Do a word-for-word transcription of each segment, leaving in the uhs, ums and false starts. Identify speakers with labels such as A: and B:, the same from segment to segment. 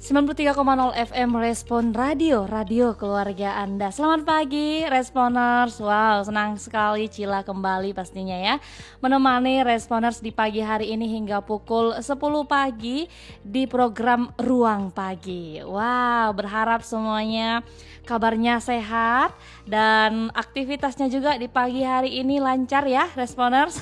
A: sembilan puluh tiga koma nol F M Respon Radio, radio keluarga Anda. Selamat pagi Responers. Wow, senang sekali Cila kembali pastinya ya, menemani Responers di pagi hari ini hingga pukul sepuluh pagi di program Ruang Pagi. Wow, berharap semuanya kabarnya sehat dan aktivitasnya juga di pagi hari ini lancar ya Responers.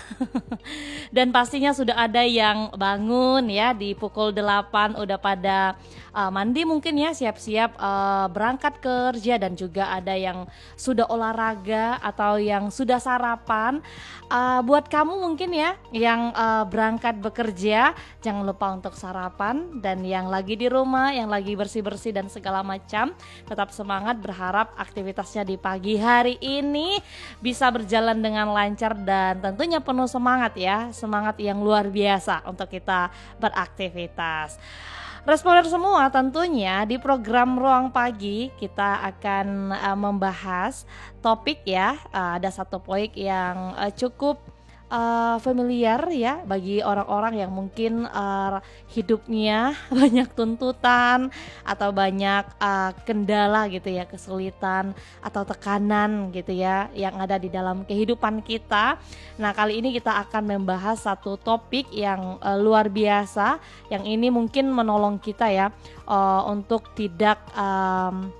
A: Dan pastinya sudah ada yang bangun ya di pukul delapan udah pada uh, mandi mungkin ya, siap-siap uh, berangkat kerja, dan juga ada yang sudah olahraga atau yang sudah sarapan. Uh, buat kamu mungkin ya yang uh, berangkat bekerja, jangan lupa untuk sarapan, dan yang lagi di rumah, yang lagi bersih-bersih dan segala macam, tetap semangat, berharap aktivitasnya di pagi hari ini bisa berjalan dengan lancar dan tentunya penuh semangat ya, semangat yang luar biasa untuk kita beraktivitas. Responer semua, tentunya di program Ruang Pagi kita akan uh, membahas topik ya, uh, ada satu poin yang uh, cukup Uh, familiar ya bagi orang-orang yang mungkin uh, hidupnya banyak tuntutan atau banyak uh, kendala gitu ya, kesulitan atau tekanan gitu ya yang ada di dalam kehidupan kita. Nah, kali ini kita akan membahas satu topik yang uh, luar biasa, yang ini mungkin menolong kita ya uh, untuk tidak um,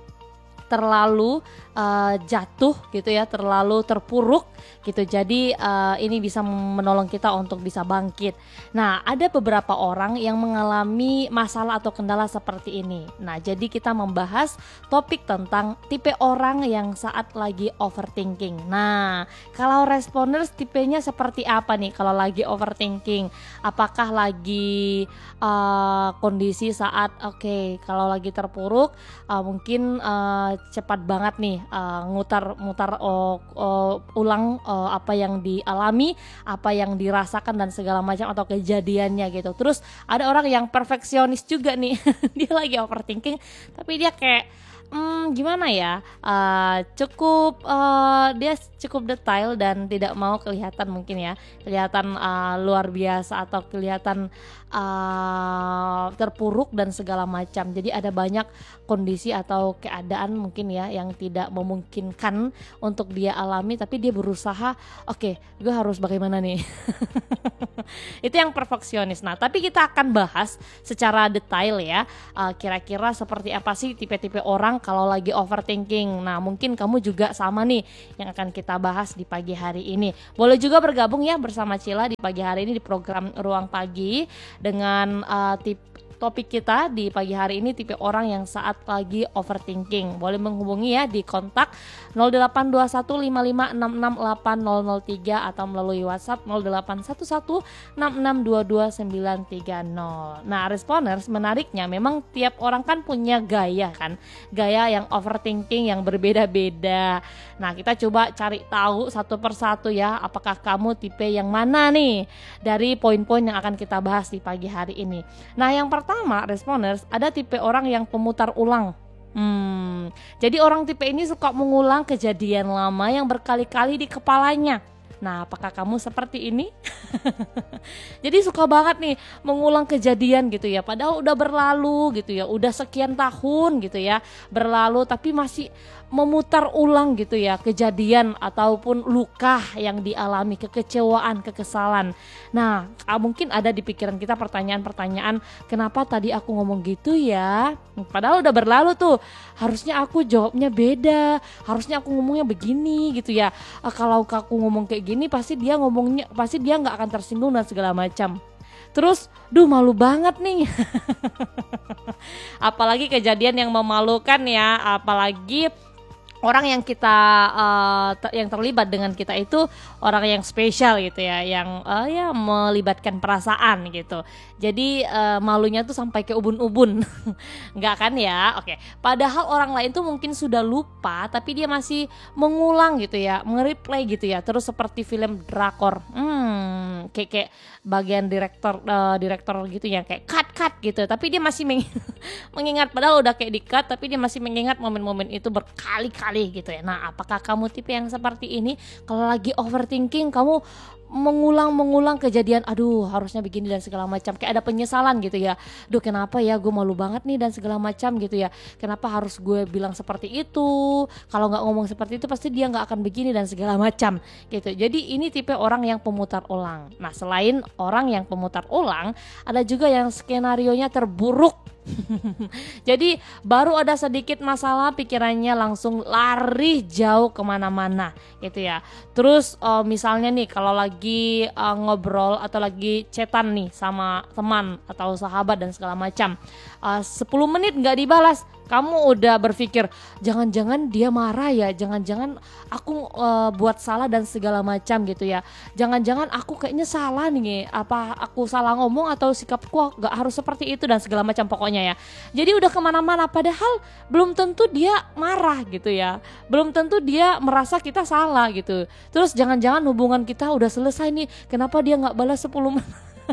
A: terlalu uh, jatuh gitu ya, terlalu terpuruk gitu. Jadi uh, ini bisa menolong kita untuk bisa bangkit. Nah, ada beberapa orang yang mengalami masalah atau kendala seperti ini. Nah, jadi kita membahas topik tentang tipe orang yang saat lagi overthinking. Nah, kalau Responers tipenya seperti apa nih kalau lagi overthinking? Apakah lagi uh, kondisi saat oke, okay, kalau lagi terpuruk uh, mungkin uh, cepat banget nih uh, ngutar-ngutar uh, uh, ulang uh, apa yang dialami, apa yang dirasakan dan segala macam atau kejadiannya gitu. Terus ada orang yang perfeksionis juga nih, dia lagi overthinking tapi dia kayak Hmm, gimana ya, uh, cukup uh, dia cukup detail dan tidak mau kelihatan mungkin ya, kelihatan uh, luar biasa atau kelihatan uh, terpuruk dan segala macam. Jadi ada banyak kondisi atau keadaan mungkin ya yang tidak memungkinkan untuk dia alami, tapi dia berusaha, oke, okay, gue harus bagaimana nih. Itu yang perfeksionis. Nah, tapi kita akan bahas secara detail ya, uh, kira-kira seperti apa sih tipe-tipe orang kalau lagi overthinking. Nah, mungkin kamu juga sama nih yang akan kita bahas di pagi hari ini. Boleh juga bergabung ya bersama Cila di pagi hari ini di program Ruang Pagi dengan uh, tip topik kita di pagi hari ini, tipe orang yang saat lagi overthinking. Boleh menghubungi ya di kontak nol delapan dua satu lima lima enam enam delapan nol nol tiga atau melalui WhatsApp nol delapan satu satu enam enam dua dua sembilan tiga nol. Nah, Responers, menariknya memang tiap orang kan punya gaya kan, gaya yang overthinking yang berbeda-beda. Nah, kita coba cari tahu satu persatu ya, apakah kamu tipe yang mana nih dari poin-poin yang akan kita bahas di pagi hari ini. Nah, yang pertama Pertama, Responers, ada tipe orang yang pemutar ulang. Hmm, jadi orang tipe ini suka mengulang kejadian lama yang berkali-kali di kepalanya. Nah, apakah kamu seperti ini? Jadi suka banget nih mengulang kejadian gitu ya, padahal udah berlalu gitu ya, udah sekian tahun gitu ya berlalu, tapi masih memutar ulang gitu ya kejadian ataupun luka yang dialami, kekecewaan, kekesalan. Nah, mungkin ada di pikiran kita pertanyaan-pertanyaan, kenapa tadi aku ngomong gitu ya? Padahal udah berlalu tuh, harusnya aku jawabnya beda, harusnya aku ngomongnya begini gitu ya. E, kalau aku ngomong kayak gini pasti dia ngomongnya, pasti dia nggak akan tersinggung dan segala macam. Terus, duh malu banget nih. Apalagi kejadian yang memalukan ya, apalagi orang yang kita uh, ter- yang terlibat dengan kita itu orang yang spesial gitu ya, yang uh, ya melibatkan perasaan gitu. Jadi uh, malunya tuh sampai ke ubun-ubun. Enggak kan ya? Oke. Padahal orang lain tuh mungkin sudah lupa, tapi dia masih mengulang gitu ya, nge-replay gitu ya. Terus seperti film drakor. Hmm, kayak kayak bagian direktor uh, direktor gitu ya, kayak cut cut gitu. Tapi dia masih meng- mengingat, padahal udah kayak di-cut, tapi dia masih mengingat momen-momen itu berkali-kali gitu ya. Nah, apakah kamu tipe yang seperti ini? Kalau lagi overthinking, kamu mengulang-mengulang kejadian, aduh harusnya begini dan segala macam, kayak ada penyesalan gitu ya. Duh kenapa ya gue malu banget nih dan segala macam gitu ya. Kenapa harus gue bilang seperti itu? Kalau nggak ngomong seperti itu pasti dia nggak akan begini dan segala macam gitu. Jadi ini tipe orang yang pemutar ulang. Nah selain orang yang pemutar ulang, ada juga yang skenarionya terburuk. Jadi baru ada sedikit masalah pikirannya langsung lari jauh kemana-mana gitu ya. Terus uh, misalnya nih kalau lagi uh, ngobrol atau lagi chatan nih sama teman atau sahabat dan segala macam, uh, sepuluh menit gak dibalas, kamu udah berpikir jangan-jangan dia marah ya, jangan-jangan aku uh, buat salah dan segala macam gitu ya, jangan-jangan aku kayaknya salah nih, apa aku salah ngomong atau sikapku gak harus seperti itu dan segala macam pokoknya ya. Jadi udah kemana-mana, padahal belum tentu dia marah gitu ya, belum tentu dia merasa kita salah gitu. Terus jangan-jangan hubungan kita udah selesai nih, kenapa dia gak balas sepuluh menit?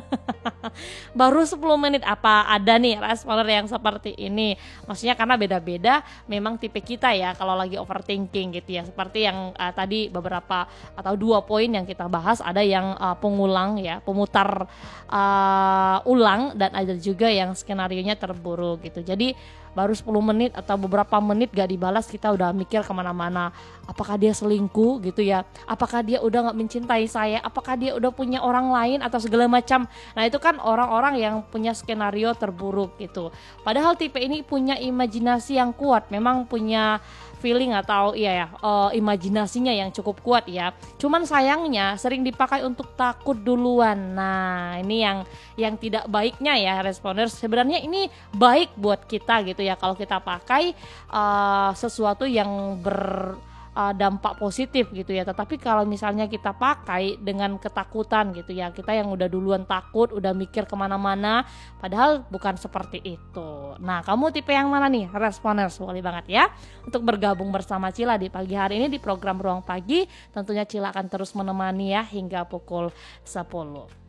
A: Baru sepuluh menit. Apa ada nih responer yang seperti ini? Maksudnya karena beda-beda memang tipe kita ya kalau lagi overthinking gitu ya. Seperti yang uh, tadi beberapa atau dua poin yang kita bahas, ada yang uh, pengulang ya, pemutar uh, ulang, dan ada juga yang skenarionya terburuk gitu. Jadi baru sepuluh menit atau beberapa menit gak dibalas, kita udah mikir kemana-mana. Apakah dia selingkuh gitu ya? Apakah dia udah gak mencintai saya? Apakah dia udah punya orang lain atau segala macam? Nah itu kan orang-orang yang punya skenario terburuk gitu. Padahal tipe ini punya imajinasi yang kuat, memang punya feeling atau iya ya uh, imajinasinya yang cukup kuat ya. Cuman sayangnya sering dipakai untuk takut duluan. Nah ini yang yang tidak baiknya ya responders. Sebenarnya ini baik buat kita gitu ya kalau kita pakai uh, sesuatu yang ber Uh, dampak positif gitu ya. Tetapi kalau misalnya kita pakai dengan ketakutan gitu ya, kita yang udah duluan takut, udah mikir kemana-mana, padahal bukan seperti itu. Nah kamu tipe yang mana nih responders? Boleh banget ya untuk bergabung bersama Cila di pagi hari ini di program Ruang Pagi. Tentunya Cila akan terus menemani ya hingga pukul sepuluh.